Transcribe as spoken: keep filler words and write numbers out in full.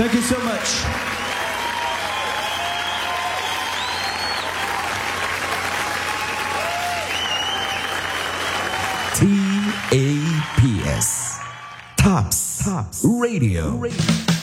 Thank you so much. T A P S Tops Tops Radio. Radio.